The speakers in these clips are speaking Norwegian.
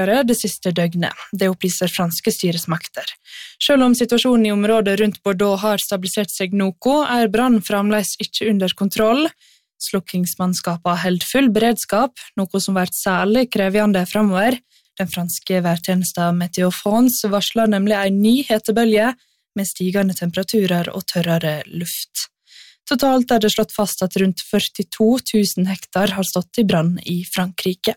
det siste døgnet. Det opplyser franske styresmakter. Selv om situasjonen i området rundt Bordeaux har stabilisert seg noe, brannen fremdeles ikke under kontroll. Slukkingsmannskapet holder full beredskap, noe som vært særlig krevende fremover. Den franske værtjenesten Météo France varsler nemlig en ny hetebølge med stigende temperaturer og tørrere luft. Totalt det slått fast at rundt 42 000 hektar har stått i brann i Frankrike.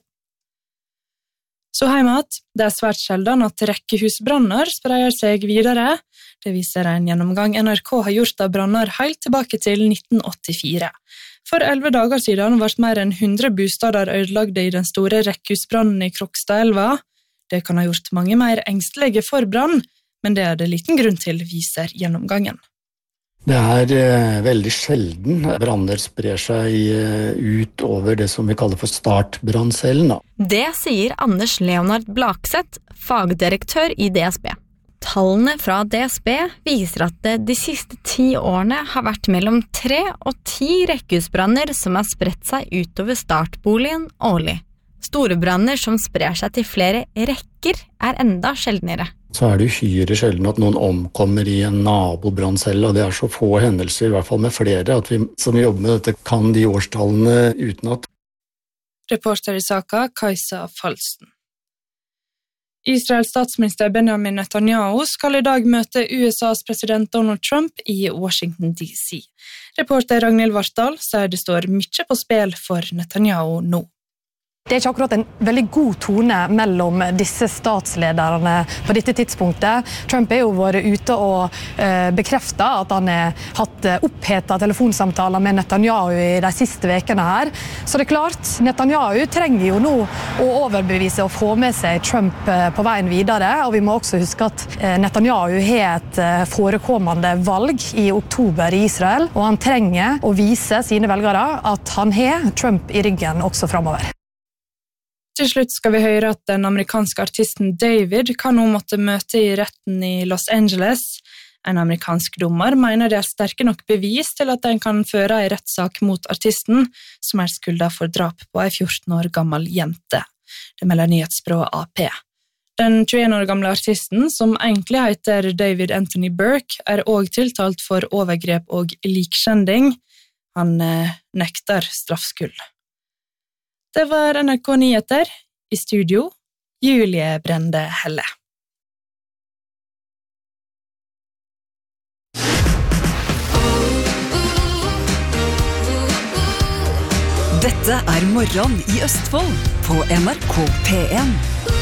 Så heimat, det svært sjelden at rekkehusbranner spreier seg videre. Det viser en gjennomgang NRK har gjort av branner helt tilbake til 1984. For 11 dager siden ble mer enn 100 bostader ødelagte i den store rekkehusbrannen i Krokstadelva. Det kan ha gjort mange mer engstelige for brann, men det det liten grunn til, viser gjennomgangen. Det veldig sjelden branner sprer seg ut over det som vi kaller for startbranncellen. Det sier Anders Leonard Blakseth, fagdirektør i DSB. Tallene fra DSB viser at det de siste 10 årene har vært mellom 3 og 10 rekkehusbranner som har spredt seg utover startboligen årlig. Store branner som sprer seg til flere rekker enda sjeldnere. Så det uhyre sjelden at noen omkommer i en nabobranncelle, og det så få hendelser, i hvert fall med flere, at vi som jobber med dette kan de årstallene utenat. Reporter i saka, Kajsa Falsten. Israels statsminister Benjamin Netanyahu skal i dag møte USAs president Donald Trump i Washington DC. Reporter Ragnhild Vartdal sier det står mye på spill for Netanyahu nå. Det ikke akkurat en veldig god tone mellom disse statslederne på dette tidspunktet. Trump jo vært ute og bekreftet at han hatt opphetet telefonsamtaler med Netanyahu i de siste vekene her. Så det klart, Netanyahu trenger jo nå å overbevise og få med seg Trump på veien videre. Og vi må også huske at Netanyahu har et forekommende valg i oktober i Israel, og han trenger å vise sine velgere at han har Trump i ryggen også fremover. Til slutt skal vi høre at den amerikanske artisten David kan nå måtte møte i retten i Los Angeles. En amerikansk dommer mener det sterke nok bevis til at den kan føre en rettssak mot artisten, som skyldet for drap på en 14 år gammel jente. Det melder nyhetsbyrået AP. Den 21 år gamle artisten, som egentlig heter David Anthony Burke, også tiltalt for overgrep og likkjending. Han nekter straffskyld. Det var NRK Nyheter. I studio, Julie Brende Helle. Dette morgen i Østfold på NRK P1.